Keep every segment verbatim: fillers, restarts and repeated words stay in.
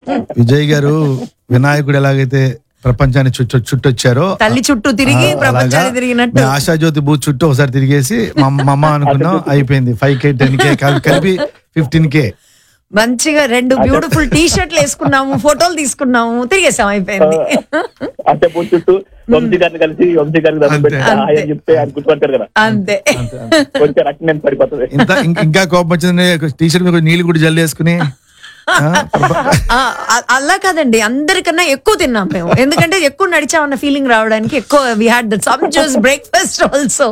విజయ్ గారు వినాయకుడు ఎలాగైతే ప్రపంచాన్ని చుట్టూ చుట్టొచ్చారో తల్లి చుట్టూ తిరిగి ప్రపంచాన్ని తిరిగినట్టు ఆశాజ్యోతి బూత్ చుట్టూ ఒకసారి తిరిగేసి మమ్మ అనుకున్నాం, అయిపోయింది. ఫైవ్ కే టెన్ కే కలిపి ఫిఫ్టీన్ కే మంచిగా రెండు బ్యూటిఫుల్ టీ షర్ట్లు వేసుకున్నాము, ఫోటోలు తీసుకున్నాము, తిరిగేసాం, అయిపోయింది. అంటే చుట్టూ వంశీ గారిని కలిసి వంశీ గారికి చెప్తే ఆయన గుర్తుపడతారు కదా, అంతే. కొంచెం అటెండెన్స్ పడిపోతుంది. ఇంకా కోపం వచ్చింది, టీ షర్ట్ మీద నీళ్ళు కూడా జల్లి వేసుకుని. అలా కాదండి, అందరికన్నా ఎక్కువ తిన్నాం మేము, ఎందుకంటే ఎక్కువ నడిచామన్న ఫీలింగ్ రావడానికి ఎక్కువ we had the sum breakfast also.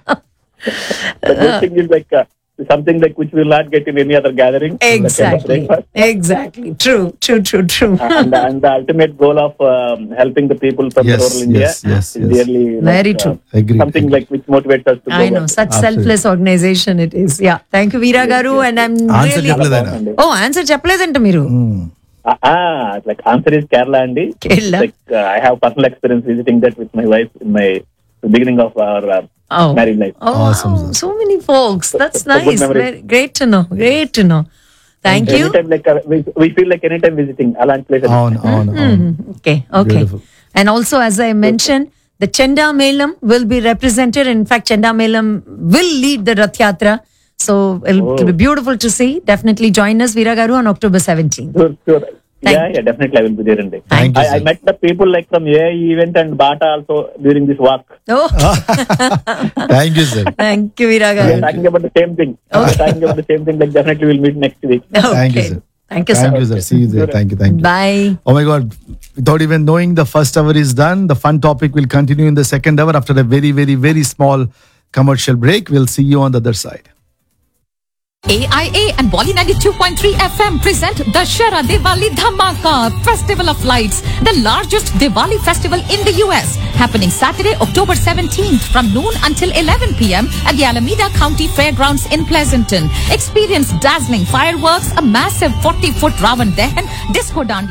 Something like which will not get in any other gathering. Exactly. Exactly. True. True. True. True. and, and the ultimate goal of um, helping the people from yes, rural India yes, yes, is yes. really very like, true. Uh, agree, something agree. like which motivates us to I go know on. such Absolutely. selfless organization it is. Yeah. Thank you, Veera Garu, and I'm Answer really. చెప్పలేదైనా. Oh, answer చెప్పలేదంట మీరు. Ah, ah, like answer is Kerala, Andy. Kerala. Like uh, I have personal experience visiting that with my wife in my the beginning of our uh, Oh. married life. Oh, Awesome. wow. So many folks. That's So good nice. memories. Very, great to know. Great to know. Thank you. Anytime, like uh, we, we feel like anytime visiting Alan place. అవును అవును Mm, okay, okay. Beautiful. And also, as I mentioned, the Chenda Melam will be represented. In fact, Chenda Melam will lead the Rath Yatra. So it'll Oh. be beautiful to see. Definitely join us, Veera Garu, on October seventeenth. Sure, sure. Thank yeah, yeah, definitely I will be there. And Thank you, I, I sir. met the people like from A I event and Bata also during this walk. Oh, thank you sir. thank you, Veera We Garu. are talking about the same thing. We are talking about the same thing. Like definitely we'll meet next week. Thank you, Okay. sir. Thank you, sir. Thank you, sir. See you there. Thank you, thank you. Bye. Oh my God. Without even knowing, the first hour is done. The fun topic will continue in the second hour after a very, very, very small commercial break. We'll see you on the other side. A I A and Bolly ninety-two point three F M present Dussehra Diwali Dhamaka Festival of Lights, the largest Diwali festival in the U S, happening Saturday, October seventeenth from noon until eleven p.m. at the Alameda County Fairgrounds in Pleasanton. Experience dazzling fireworks, a massive forty-foot Ravan Dahan, disco dance.